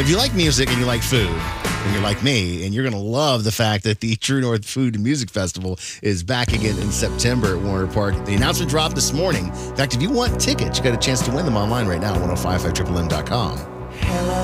If you like music and you like food, and you're like me, and you're going to love the fact that the True North Food and Music Festival is back again in September at Warner Park. The announcement dropped this morning. In fact, if you want tickets, you got a chance to win them online right now at 1055MMM.com.